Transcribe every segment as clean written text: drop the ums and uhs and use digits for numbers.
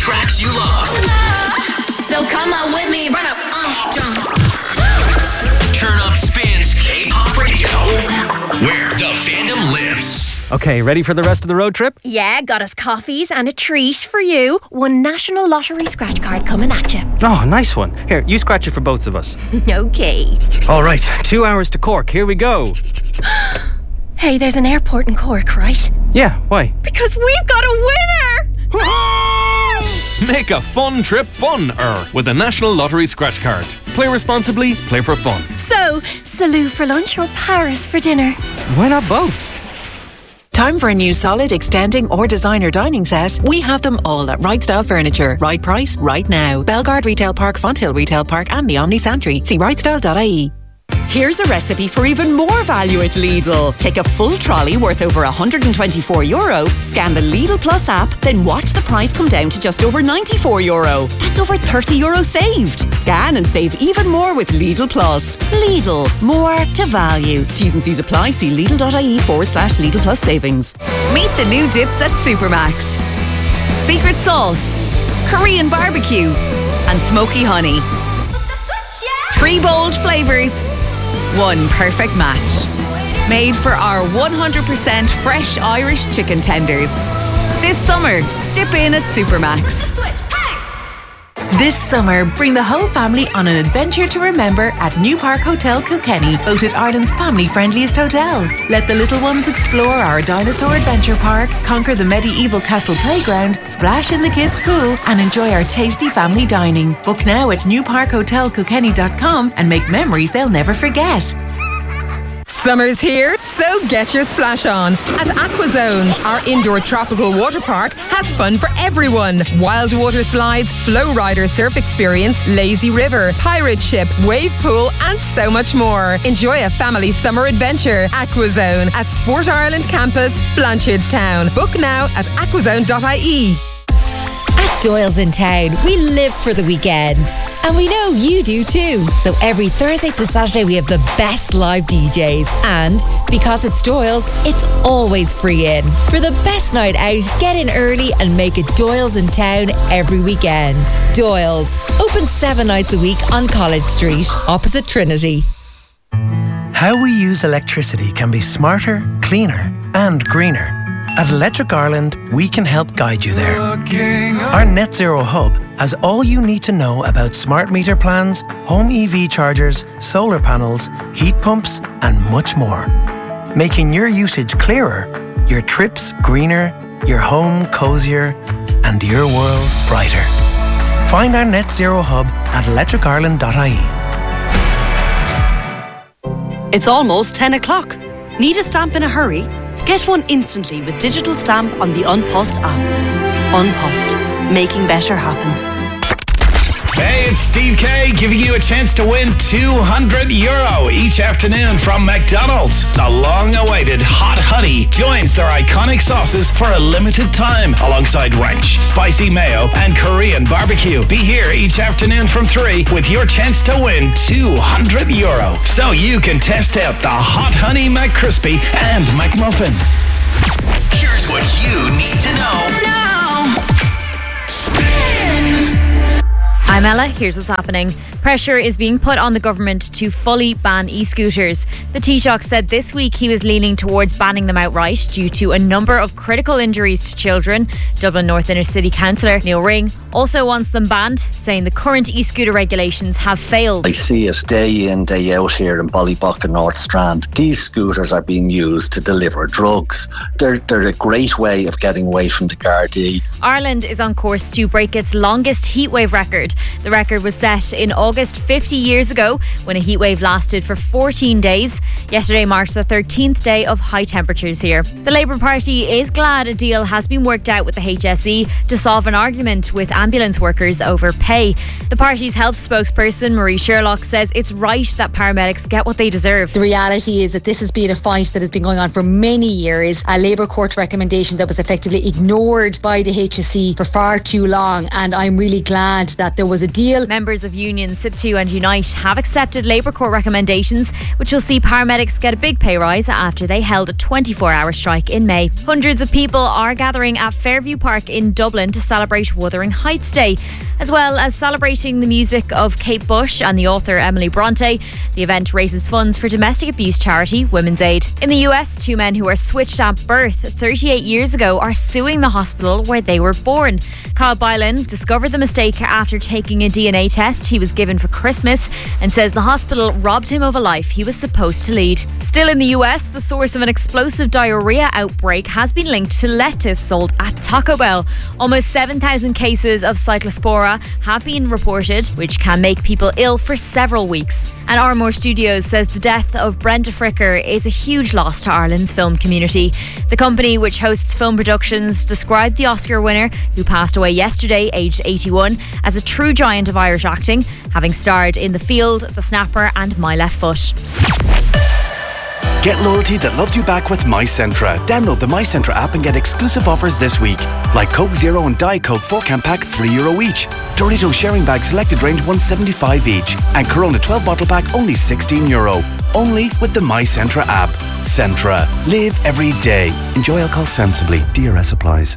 tracks you love. So come on with me, run up, jump. Turn Up Spins K-Pop Radio, where the fandom lives. Okay, ready for the rest of the road trip? Yeah, got us coffees and a treat for you. One National Lottery scratch card coming at you. Oh, nice one. Here, you scratch it for both of us. Okay. All right, 2 hours to Cork. Here we go. Hey, there's an airport in Cork, right? Yeah, why? Because we've got a winner! Make a fun trip fun-er with a National Lottery scratch card. Play responsibly, play for fun. So, Salou for lunch or Paris for dinner? Why not both? Time for a new solid, extending or designer dining set? We have them all at Right Style Furniture. Right price, right now. Bellegarde Retail Park, Fonthill Retail Park and the Omni Santry. See rightstyle.ie. Here's a recipe for even more value at Lidl. Take a full trolley worth over €124, scan the Lidl Plus app, then watch the price come down to just over €94. That's over €30 saved. Scan and save even more with Lidl Plus. Lidl, more to value. T's and C's apply. See Lidl.ie/Lidl Plus savings. Meet the new dips at Supermax. Secret sauce, Korean barbecue, and smoky honey. 3 bold flavours, 1 perfect match. Made for our 100% fresh Irish chicken tenders. This summer, dip in at Supermax. This summer, bring the whole family on an adventure to remember at New Park Hotel Kilkenny, voted Ireland's family-friendliest hotel. Let the little ones explore our dinosaur adventure park, conquer the medieval castle playground, splash in the kids' pool, and enjoy our tasty family dining. Book now at newparkhotelkilkenny.com and make memories they'll never forget. Summer's here, so get your splash on. At Aquazone, our indoor tropical water park has fun for everyone. Wild water slides, flow rider surf experience, lazy river, pirate ship, wave pool, and so much more. Enjoy a family summer adventure. Aquazone at Sport Ireland Campus, Blanchardstown. Book now at aquazone.ie. At Doyle's in Town, we live for the weekend. And we know you do too. So every Thursday to Saturday we have the best live DJs. And because it's Doyle's, it's always free in. For the best night out, get in early and make it Doyle's in Town every weekend. Doyle's, open 7 nights a week on College Street, opposite Trinity. How we use electricity can be smarter, cleaner and greener. At Electric Ireland, we can help guide you there. Our Net Zero Hub has all you need to know about smart meter plans, home EV chargers, solar panels, heat pumps, and much more. Making your usage clearer, your trips greener, your home cozier, and your world brighter. Find our Net Zero Hub at electricireland.ie. It's almost 10 o'clock. Need a stamp in a hurry? Get one instantly with digital stamp on the An Post app. An Post, making better happen. Hey, it's Steve K giving you a chance to win €200 each afternoon from McDonald's. The long-awaited Hot Honey joins their iconic sauces for a limited time alongside ranch, spicy mayo, and Korean barbecue. Be here each afternoon from 3 with your chance to win €200 so you can test out the Hot Honey McCrispy and McMuffin. Here's what you need to know now. I'm Ella, here's what's happening. Pressure is being put on the government to fully ban e-scooters. The Taoiseach said this week he was leaning towards banning them outright due to a number of critical injuries to children. Dublin North Inner City Councillor Neil Ring also wants them banned, saying the current e-scooter regulations have failed. I see it day in, day out here in Ballybuck and North Strand. These scooters are being used to deliver drugs. They're a great way of getting away from the Gardaí. Ireland is on course to break its longest heatwave record. The record was set in August 50 years ago when a heatwave lasted for 14 days. Yesterday marked the 13th day of high temperatures here. The Labour Party is glad a deal has been worked out with the HSE to solve an argument with ambulance workers over pay. The party's health spokesperson Marie Sherlock says it's right that paramedics get what they deserve. The reality is that this has been a fight that has been going on for many years. A Labour court recommendation that was effectively ignored by the HSE for far too long, and I'm really glad that there was a deal. Members of unions SIP2 and Unite have accepted Labour Court recommendations, which will see paramedics get a big pay rise after they held a 24-hour strike in May. Hundreds of people are gathering at Fairview Park in Dublin to celebrate Wuthering Heights Day, as well as celebrating the music of Kate Bush and the author Emily Bronte. The event raises funds for domestic abuse charity Women's Aid. In the US, 2 men who were switched at birth 38 years ago are suing the hospital where they were born. Kyle Bylan discovered the mistake after taking a DNA test he was given for Christmas and says the hospital robbed him of a life he was supposed to lead. Still in the US, the source of an explosive diarrhea outbreak has been linked to lettuce sold at Taco Bell. Almost 7,000 cases of Cyclospora have been reported, which can make people ill for several weeks. And Armour Studios says the death of Brenda Fricker is a huge loss to Ireland's film community. The company, which hosts film productions, described the Oscar winner, who passed away yesterday, aged 81, as a true giant of Irish acting, having starred in The Field, The Snapper and My Left Foot. Get loyalty that loves you back with MyCentra. Download the MyCentra app and get exclusive offers this week. Like Coke Zero and Diet Coke 4-can pack €3 each. Doritos sharing bag selected range $1.75 each. And Corona 12 bottle pack only €16. Only with the MyCentra app. Centra. Live every day. Enjoy alcohol sensibly. DRS applies.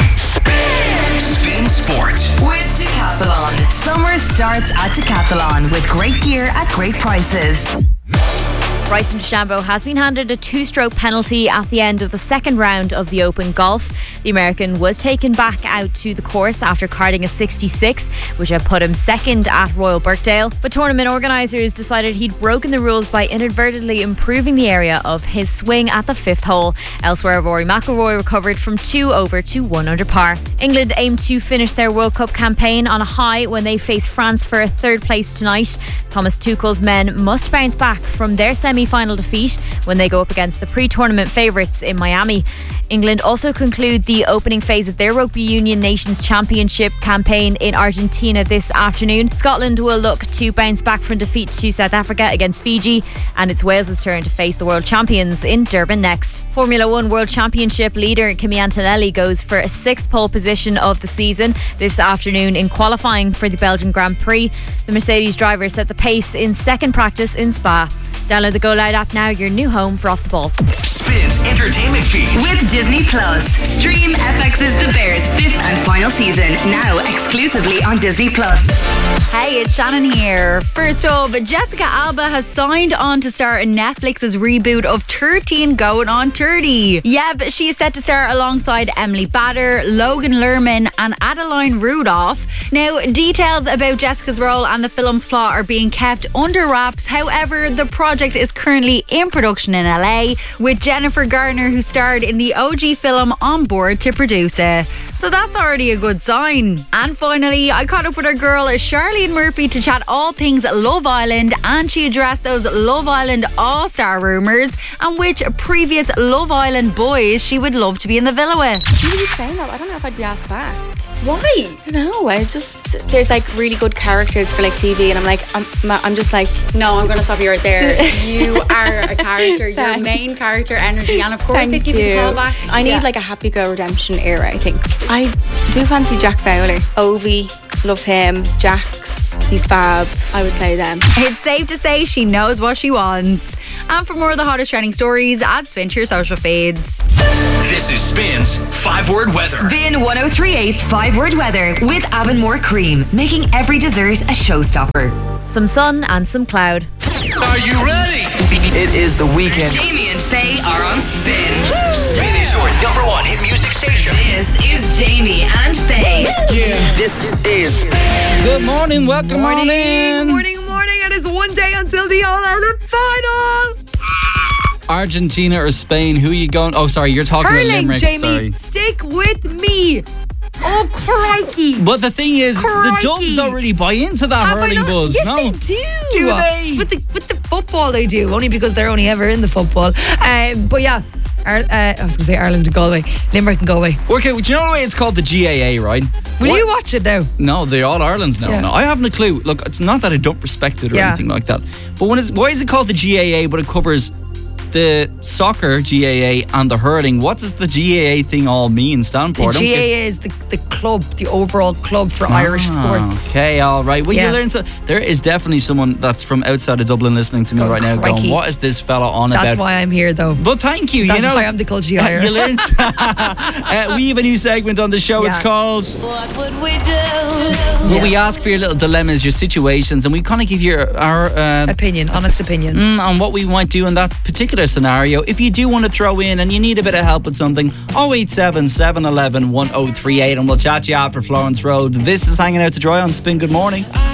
Spin Sport with Decathlon. Summer starts at Decathlon with great gear at great prices. Bryson DeChambeau has been handed a 2-stroke penalty at the end of the second round of the Open Golf. The American was taken back out to the course after carding a 66, which had put him second at Royal Birkdale. But tournament organisers decided he'd broken the rules by inadvertently improving the area of his swing at the 5th hole. Elsewhere, Rory McIlroy recovered from 2 over to 1 under par. England aim to finish their World Cup campaign on a high when they face France for a 3rd place tonight. Thomas Tuchel's men must bounce back from their semi-final defeat when they go up against the pre-tournament favourites in Miami. England also conclude the opening phase of their Rugby Union Nations Championship campaign in Argentina this afternoon. Scotland will look to bounce back from defeat to South Africa against Fiji, and it's Wales' turn to face the world champions in Durban next. Formula 1 World Championship leader Kimi Antonelli goes for a 6th pole position of the season this afternoon in qualifying for the Belgian Grand Prix. The Mercedes driver set the pace in second practice in Spa. Download the Go Loud app now, your new home for Off the Ball. Spins entertainment feed with Disney Plus. Stream FX's The Bears 5th and final season now exclusively on Disney Plus. Hey, it's Shannon here. First up, Jessica Alba has signed on to star in Netflix's reboot of 13 Going on 30. Yeah, but she is set to star alongside Emily Bader, Logan Lerman and Adeline Rudolph. Now, details about Jessica's role and the film's plot are being kept under wraps. However, the project is currently in production in LA with Jennifer Garner, who starred in the OG film, on board to produce it. So that's already a good sign. And finally, I caught up with our girl Charlene Murphy to chat all things Love Island, and she addressed those Love Island All-Star rumours and which previous Love Island boys she would love to be in the villa with. You keep saying that, I don't know if I'd be asked back. Why? No, I just, there's like really good characters for like TV, and I'm like, I'm just like, no, I'm going to stop you right there. You are a character, your main character energy, and of course they'd give you the call back. I need like a happy girl redemption era, I think. I do fancy Jack Fowler. Ovi, love him. Jax, he's fab. I would say them. It's safe to say she knows what she wants. And for more of the hottest trending stories, add Spin to your social feeds. This is Spin's 5-word weather. Spin 1038's 5-word weather with Avonmore Cream, making every dessert a showstopper. Some sun and some cloud. Are you ready? It is the weekend. Jamie and Faye are on Spin. Spin is your #1 hit music station. This is Jamie and Faye. Yeah, this is. Good morning, welcome on in. Good morning. It is one day until the All-Ireland final. Argentina or Spain? Who are you going? Oh, sorry, you're talking about Limerick. Jamie, sorry. stick with me. Oh, crikey. But the thing is, the Dubs don't really buy into that hurling buzz. Yes, no. they do. Do they? With the football, they do. Only because they're only ever in the football. But yeah, I was going to say Ireland and Galway. Limerick and Galway. Okay, do you know the way it's called the GAA, right? Will you watch it now? No, they're all Ireland's now. Yeah. No, I haven't a clue. Look, it's not that I don't respect it or anything like that. But why is it called the GAA, but it covers the soccer GAA and the hurling. What does the GAA thing all mean stand for? The GAA is the club, the overall club for Irish sports. Okay, all right. Well, Yeah. you learn so. There is definitely someone that's from outside of Dublin listening to me right now, crikey. going, "What is this fella on about?" That's why I'm here, though. But thank you. That's you know, why I'm the culture hire. You learn. We have a new segment on the show. It's Yeah. called What would we do? Well, we ask for your little dilemmas, your situations, and we kind of give you our opinion, honest opinion, on what we might do in that particular scenario. If you do want to throw in and you need a bit of help with something, 087 711 1038, and we'll chat to you after Florence Road. This is Hanging Out to Dry on Spin. Good morning.